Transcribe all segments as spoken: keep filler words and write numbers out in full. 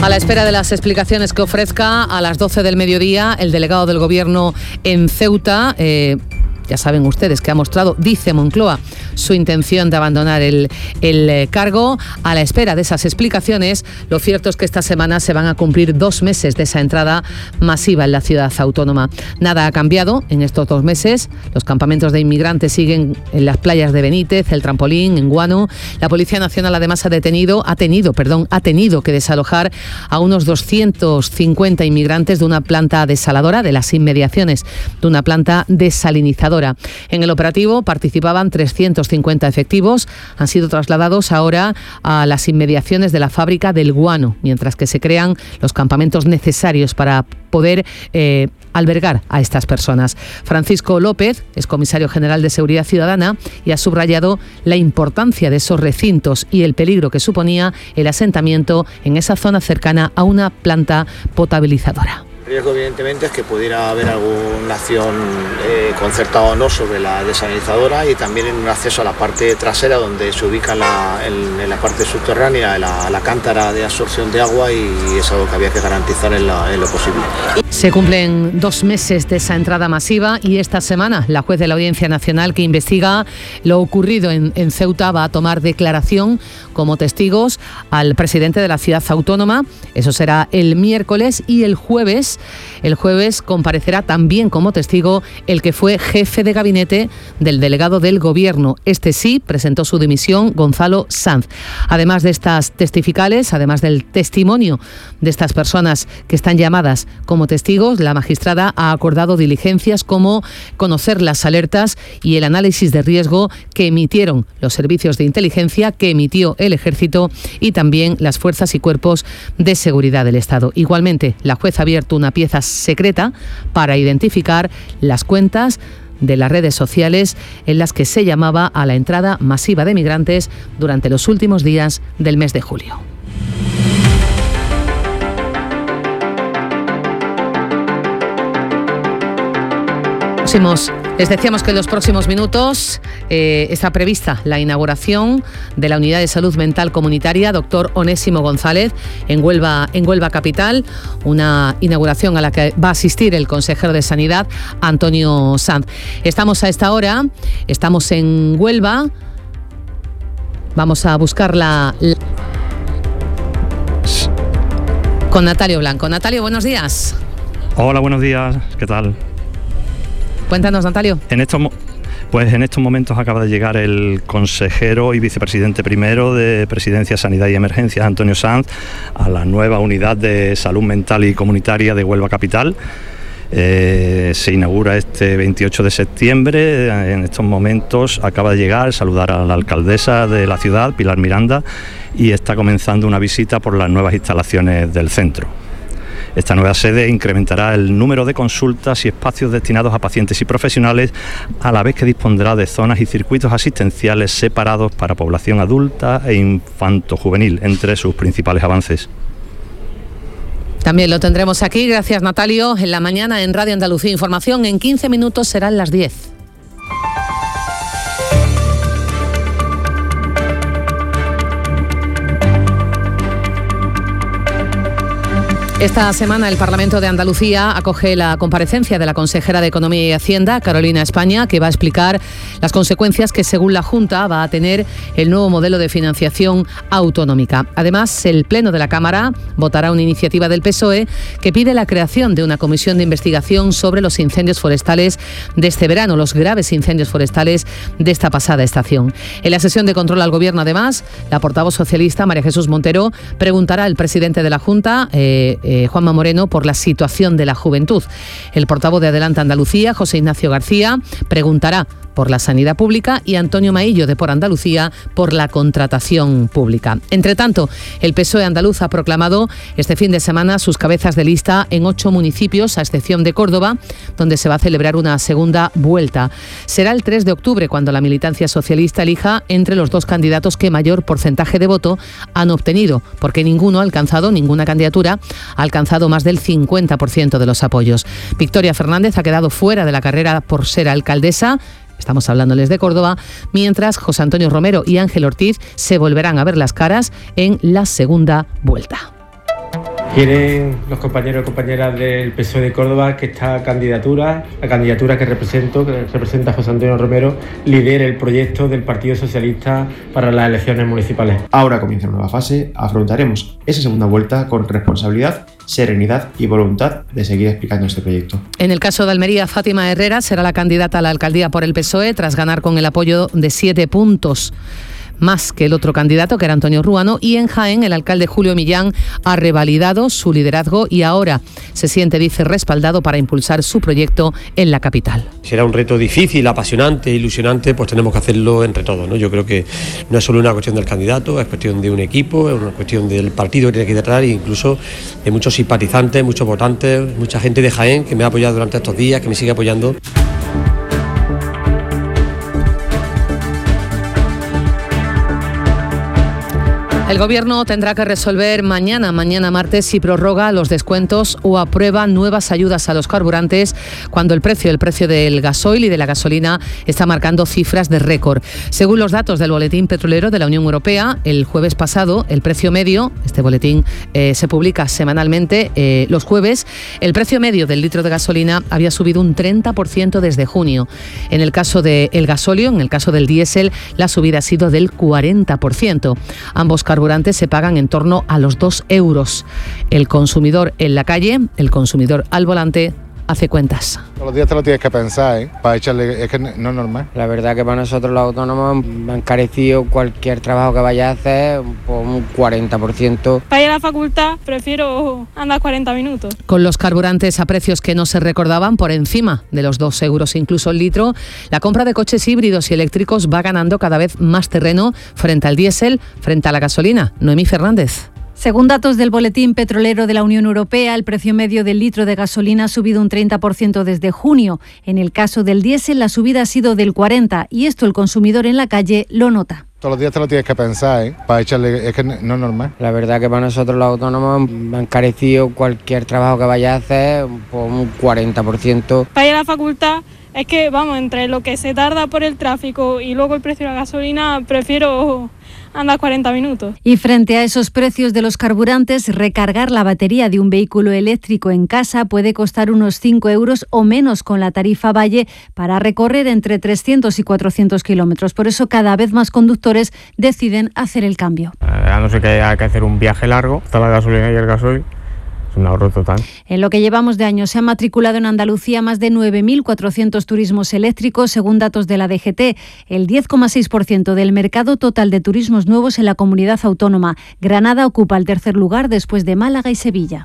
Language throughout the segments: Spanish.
A la espera de las explicaciones que ofrezca a las doce del mediodía el delegado del Gobierno en Ceuta, eh, ya saben ustedes que ha mostrado, dice Moncloa, su intención de abandonar el, el cargo. A la espera de esas explicaciones, lo cierto es que esta semana se van a cumplir dos meses de esa entrada masiva en la ciudad autónoma. Nada ha cambiado en estos dos meses. Los campamentos de inmigrantes siguen en las playas de Benítez, El Trampolín, en Guano. La Policía Nacional además ha detenido, ha tenido, perdón, ha tenido que desalojar a unos doscientos cincuenta inmigrantes de una planta desaladora, de las inmediaciones de una planta desalinizadora. En el operativo participaban trescientos cincuenta efectivos, han sido trasladados ahora a las inmediaciones de la fábrica del Guano, mientras que se crean los campamentos necesarios para poder eh, albergar a estas personas. Francisco López es comisario general de Seguridad Ciudadana y ha subrayado la importancia de esos recintos y el peligro que suponía el asentamiento en esa zona cercana a una planta potabilizadora. El riesgo, evidentemente, es que pudiera haber alguna acción eh, concertada o no sobre la desalinizadora y también en un acceso a la parte trasera donde se ubica la, en, en la parte subterránea la, la cántara de absorción de agua, y es algo que había que garantizar en, la, en lo posible. Se cumplen dos meses de esa entrada masiva y esta semana la juez de la Audiencia Nacional que investiga lo ocurrido en, en Ceuta va a tomar declaración como testigos al presidente de la ciudad autónoma. Eso será el miércoles, y el jueves El jueves comparecerá también como testigo el que fue jefe de gabinete del delegado del Gobierno. Este sí presentó su dimisión, Gonzalo Sanz. Además de estas testificales, además del testimonio de estas personas que están llamadas como testigos, la magistrada ha acordado diligencias como conocer las alertas y el análisis de riesgo que emitieron los servicios de inteligencia, que emitió el Ejército y también las fuerzas y cuerpos de seguridad del Estado. Igualmente, la juez ha abierto una pieza secreta para identificar las cuentas de las redes sociales en las que se llamaba a la entrada masiva de migrantes durante los últimos días del mes de julio. Próximos. Les decíamos que en los próximos minutos eh, está prevista la inauguración de la Unidad de Salud Mental Comunitaria Doctor Onésimo González en Huelva, en Huelva Capital, una inauguración a la que va a asistir el consejero de Sanidad, Antonio Sanz. Estamos a esta hora, estamos en Huelva, vamos a buscar la... la... con Natalio Blanco. Natalio, buenos días. Hola, buenos días, ¿qué tal? Cuéntanos, Natalio. En estos, pues en estos momentos acaba de llegar el consejero y vicepresidente primero de Presidencia, Sanidad y Emergencias, Antonio Sanz, a la nueva Unidad de Salud Mental y Comunitaria de Huelva Capital. Eh, se inaugura este veintiocho de septiembre. En estos momentos acaba de llegar, saludar a la alcaldesa de la ciudad, Pilar Miranda, y está comenzando una visita por las nuevas instalaciones del centro. Esta nueva sede incrementará el número de consultas y espacios destinados a pacientes y profesionales, a la vez que dispondrá de zonas y circuitos asistenciales separados para población adulta e infanto-juvenil, entre sus principales avances. También lo tendremos aquí, gracias Natalio, en la mañana en Radio Andalucía Información. En quince minutos serán las diez. Esta semana el Parlamento de Andalucía acoge la comparecencia de la consejera de Economía y Hacienda, Carolina España, que va a explicar las consecuencias que, según la Junta, va a tener el nuevo modelo de financiación autonómica. Además, el Pleno de la Cámara votará una iniciativa del P S O E que pide la creación de una comisión de investigación sobre los incendios forestales de este verano, los graves incendios forestales de esta pasada estación. En la sesión de control al Gobierno, además, la portavoz socialista, María Jesús Montero, preguntará al presidente de la Junta, eh, Eh, Juanma Moreno, por la situación de la juventud. El portavoz de Adelante Andalucía, José Ignacio García, preguntará por la sanidad pública y Antonio Maillo, de Por Andalucía, por la contratación pública. Entre tanto, el P S O E andaluz ha proclamado este fin de semana sus cabezas de lista en ocho municipios, a excepción de Córdoba, donde se va a celebrar una segunda vuelta. Será el tres de octubre cuando la militancia socialista elija entre los dos candidatos que mayor porcentaje de voto han obtenido, porque ninguno ha alcanzado, ninguna candidatura ha alcanzado más del cincuenta por ciento de los apoyos. Victoria Fernández ha quedado fuera de la carrera por ser alcaldesa. Estamos hablándoles de Córdoba, mientras José Antonio Romero y Ángel Ortiz se volverán a ver las caras en la segunda vuelta. Quieren los compañeros y compañeras del P S O E de Córdoba que esta candidatura, la candidatura que represento, que representa a José Antonio Romero, lidere el proyecto del Partido Socialista para las elecciones municipales. Ahora comienza una nueva fase, afrontaremos esa segunda vuelta con responsabilidad, serenidad y voluntad de seguir explicando este proyecto. En el caso de Almería, Fátima Herrera será la candidata a la alcaldía por el P S O E tras ganar con el apoyo de siete puntos. Más que el otro candidato, que era Antonio Ruano, y en Jaén el alcalde Julio Millán ha revalidado su liderazgo y ahora se siente, dice, respaldado para impulsar su proyecto en la capital. Si era un reto difícil, apasionante, ilusionante, pues tenemos que hacerlo entre todos, ¿no? Yo creo que no es solo una cuestión del candidato, es cuestión de un equipo, es una cuestión del partido que tiene que tratar e incluso de muchos simpatizantes, muchos votantes, mucha gente de Jaén que me ha apoyado durante estos días, que me sigue apoyando. El Gobierno tendrá que resolver mañana, mañana martes, si prorroga los descuentos o aprueba nuevas ayudas a los carburantes cuando el precio, el precio del gasoil y de la gasolina está marcando cifras de récord. Según los datos del Boletín Petrolero de la Unión Europea, el jueves pasado, el precio medio, este boletín eh, se publica semanalmente eh, los jueves, el precio medio del litro de gasolina había subido un treinta por ciento desde junio. En el caso del gasóleo, en el caso del diésel, la subida ha sido del cuarenta por ciento. Ambos carburantes se pagan en torno a los dos euros. El consumidor en la calle, el consumidor al volante, hace cuentas. Todos los días te lo tienes que pensar, ¿eh? Para echarle, es que no es normal. La verdad que para nosotros los autónomos me ha encarecido cualquier trabajo que vaya a hacer por un cuarenta por ciento. Para ir a la facultad prefiero andar cuarenta minutos. Con los carburantes a precios que no se recordaban, por encima de los dos euros incluso el litro, la compra de coches híbridos y eléctricos va ganando cada vez más terreno frente al diésel, frente a la gasolina. Noemí Fernández. Según datos del Boletín Petrolero de la Unión Europea, el precio medio del litro de gasolina ha subido un treinta por ciento desde junio. En el caso del diésel, la subida ha sido del cuarenta por ciento y esto el consumidor en la calle lo nota. Todos los días te lo tienes que pensar, ¿eh? Para echarle, es que no es normal. La verdad que para nosotros los autónomos me ha encarecido cualquier trabajo que vaya a hacer por un cuarenta por ciento. Para ir a la facultad es que, vamos, entre lo que se tarda por el tráfico y luego el precio de la gasolina, prefiero anda cuarenta minutos. Y frente a esos precios de los carburantes, recargar la batería de un vehículo eléctrico en casa puede costar unos cinco euros o menos con la tarifa Valle para recorrer entre trescientos y cuatrocientos kilómetros. Por eso cada vez más conductores deciden hacer el cambio. A no ser que haya que hacer un viaje largo, está la gasolina y el gasoil. Es un ahorro total. En lo que llevamos de año se han matriculado en Andalucía más de nueve mil cuatrocientos turismos eléctricos, según datos de la D G T, el diez coma seis por ciento del mercado total de turismos nuevos en la comunidad autónoma. Granada ocupa el tercer lugar después de Málaga y Sevilla.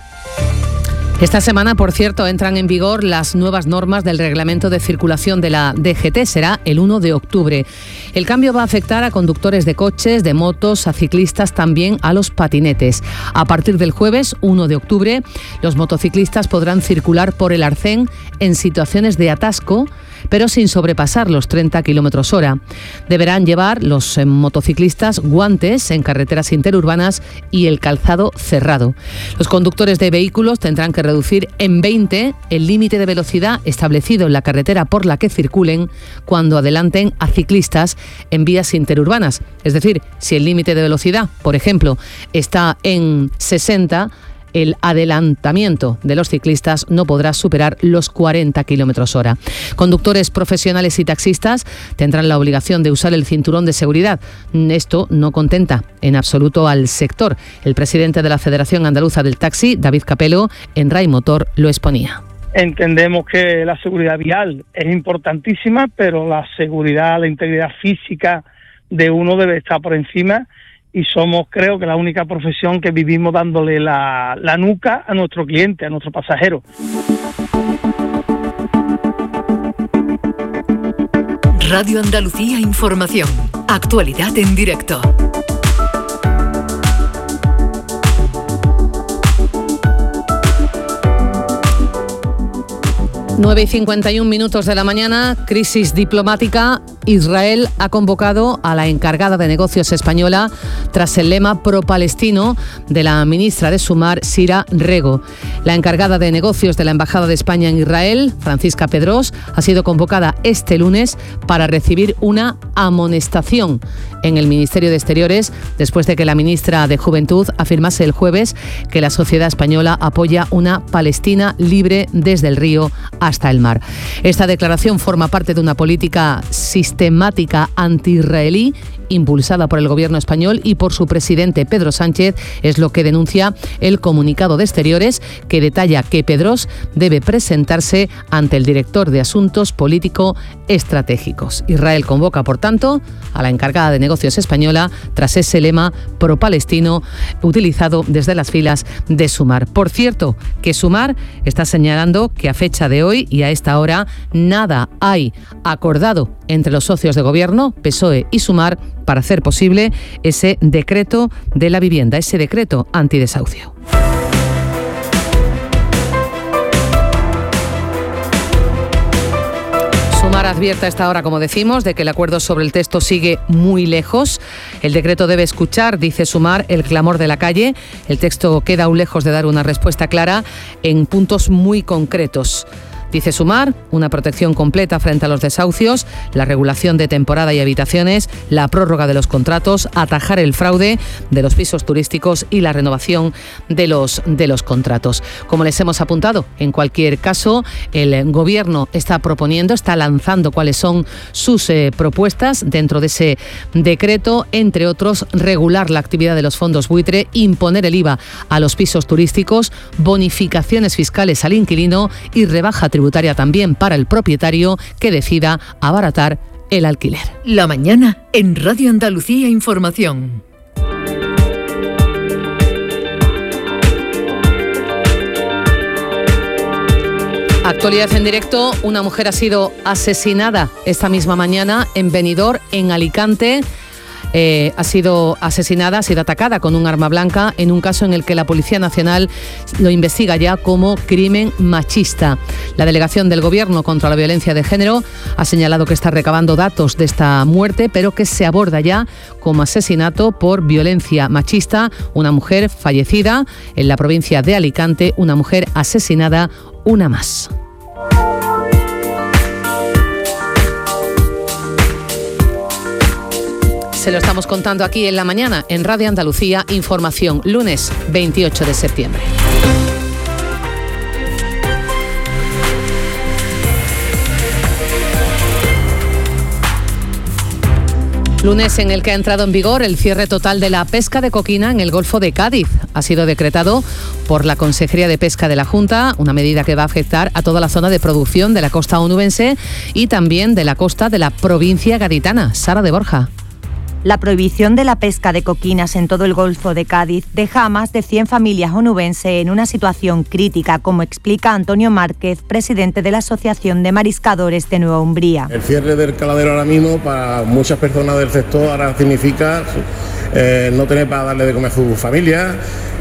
Esta semana, por cierto, entran en vigor las nuevas normas del reglamento de circulación de la D G T. Será el uno de octubre. El cambio va a afectar a conductores de coches, de motos, a ciclistas, también a los patinetes. A partir del jueves uno de octubre, los motociclistas podrán circular por el arcén en situaciones de atasco, pero sin sobrepasar los treinta kilómetros hora. Deberán llevar los eh, motociclistas guantes en carreteras interurbanas y el calzado cerrado. Los conductores de vehículos tendrán que reducir en veinte el límite de velocidad establecido en la carretera por la que circulen cuando adelanten a ciclistas en vías interurbanas. Es decir, si el límite de velocidad, por ejemplo, está en sesenta, el adelantamiento de los ciclistas no podrá superar los cuarenta kilómetros hora. Conductores profesionales y taxistas tendrán la obligación de usar el cinturón de seguridad. Esto no contenta en absoluto al sector. El presidente de la Federación Andaluza del Taxi, David Capello, en RAI Motor lo exponía. Entendemos que la seguridad vial es importantísima, pero la seguridad, la integridad física de uno debe estar por encima. Y somos, creo que, la única profesión que vivimos dándole la, la nuca a nuestro cliente, a nuestro pasajero. Radio Andalucía Información. Actualidad en directo. nueve y cincuenta y un minutos de la mañana, crisis diplomática Israel ha convocado a la encargada de negocios española tras el lema pro-palestino de la ministra de Sumar, Sira Rego. La encargada de negocios de la Embajada de España en Israel, Francisca Pedrós, ha sido convocada este lunes para recibir una amonestación en el Ministerio de Exteriores después de que la ministra de Juventud afirmase el jueves que la sociedad española apoya una Palestina libre desde el río hasta el mar. Esta declaración forma parte de una política sistemática anti-israelí impulsada por el gobierno español y por su presidente Pedro Sánchez, es lo que denuncia el comunicado de Exteriores, que detalla que Pedrós debe presentarse ante el director de Asuntos Político-Estratégicos. Israel convoca, por tanto, a la encargada de negocios española tras ese lema pro-palestino utilizado desde las filas de Sumar. Por cierto, que Sumar está señalando que a fecha de hoy y a esta hora nada hay acordado entre los socios de gobierno, P S O E y Sumar, para hacer posible ese decreto de la vivienda, ese decreto antidesahucio. Sumar advierte a esta hora, como decimos, de que el acuerdo sobre el texto sigue muy lejos. El decreto debe escuchar, dice Sumar, el clamor de la calle. El texto queda aún lejos de dar una respuesta clara en puntos muy concretos. Dice Sumar, una protección completa frente a los desahucios, la regulación de temporada y habitaciones, la prórroga de los contratos, atajar el fraude de los pisos turísticos y la renovación de los, de los contratos. Como les hemos apuntado, en cualquier caso, el Gobierno está proponiendo, está lanzando cuáles son sus eh, propuestas dentro de ese decreto, entre otros, regular la actividad de los fondos buitre, imponer el I V A a los pisos turísticos, bonificaciones fiscales al inquilino y rebaja tributaria también para el propietario que decida abaratar el alquiler. La mañana en Radio Andalucía Información. Actualidad en directo. Una mujer ha sido asesinada esta misma mañana en Benidorm, en Alicante. Eh, ha sido asesinada, ha sido atacada con un arma blanca en un caso en el que la Policía Nacional lo investiga ya como crimen machista. La delegación del Gobierno contra la violencia de género ha señalado que está recabando datos de esta muerte, pero que se aborda ya como asesinato por violencia machista. Una mujer fallecida en la provincia de Alicante, una mujer asesinada, una más. Se lo estamos contando aquí en la mañana en Radio Andalucía Información, lunes veintiocho de septiembre. Lunes en el que ha entrado en vigor el cierre total de la pesca de coquina en el Golfo de Cádiz. Ha sido decretado por la Consejería de Pesca de la Junta, una medida que va a afectar a toda la zona de producción de la costa onubense y también de la costa de la provincia gaditana. Sara de Borja. La prohibición de la pesca de coquinas en todo el Golfo de Cádiz deja a más de cien familias onubenses en una situación crítica, como explica Antonio Márquez, presidente de la Asociación de Mariscadores de Nueva Umbría. El cierre del caladero ahora mismo para muchas personas del sector ahora significa eh, no tener para darle de comer a su familia,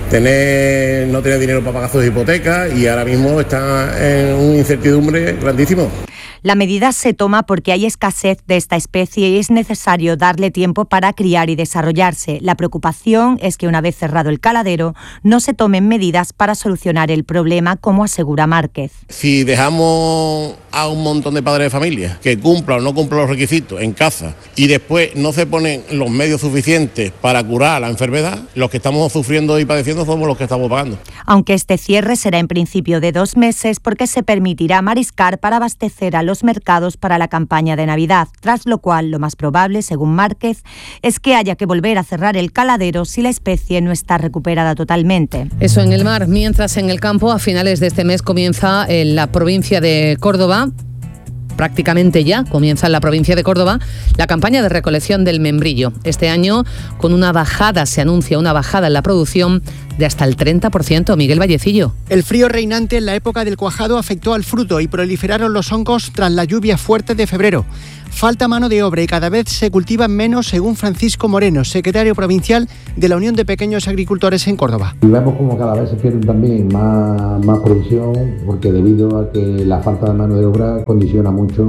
tener, no tener dinero para pagar sus hipotecas y ahora mismo está en una incertidumbre grandísimo. La medida se toma porque hay escasez de esta especie y es necesario darle tiempo para criar y desarrollarse. La preocupación es que una vez cerrado el caladero no se tomen medidas para solucionar el problema, como asegura Márquez. Si dejamos a un montón de padres de familia que cumplan o no cumplan los requisitos en casa y después no se ponen los medios suficientes para curar la enfermedad, los que estamos sufriendo y padeciendo somos los que estamos pagando. Aunque este cierre será en principio de dos meses porque se permitirá mariscar para abastecer a los mercados para la campaña de Navidad, tras lo cual lo más probable, según Márquez, es que haya que volver a cerrar el caladero si la especie no está recuperada totalmente. Eso en el mar, mientras en el campo a finales de este mes comienza en la provincia de Córdoba, prácticamente ya comienza en la provincia de Córdoba la campaña de recolección del membrillo. Este año con una bajada, se anuncia una bajada en la producción de hasta el treinta por ciento. Miguel Vallecillo. El frío reinante en la época del cuajado afectó al fruto y proliferaron los hongos tras la lluvia fuerte de febrero. Falta mano de obra y cada vez se cultivan menos, según Francisco Moreno, secretario provincial de la Unión de Pequeños Agricultores en Córdoba. Y vemos como cada vez se pierde también más, más producción, porque debido a que la falta de mano de obra condiciona mucho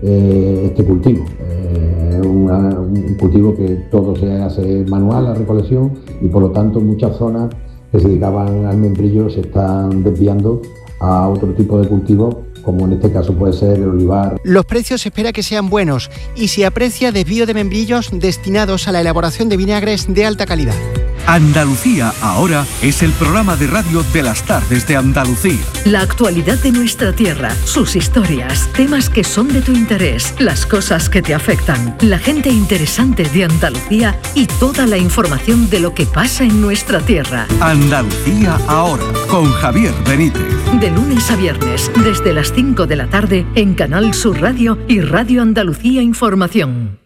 eh, este cultivo. Eh, una, un cultivo que todo se hace manual, la recolección, y por lo tanto muchas zonas que se dedicaban al membrillo se están desviando a otro tipo de cultivos, como en este caso puede ser el olivar. Los precios se espera que sean buenos y se aprecia desvío de membrillos destinados a la elaboración de vinagres de alta calidad. Andalucía Ahora es el programa de radio de las tardes de Andalucía. La actualidad de nuestra tierra, sus historias, temas que son de tu interés, las cosas que te afectan, la gente interesante de Andalucía y toda la información de lo que pasa en nuestra tierra. Andalucía Ahora, con Javier Benítez. De lunes a viernes, desde las cinco de la tarde, en Canal Sur Radio y Radio Andalucía Información.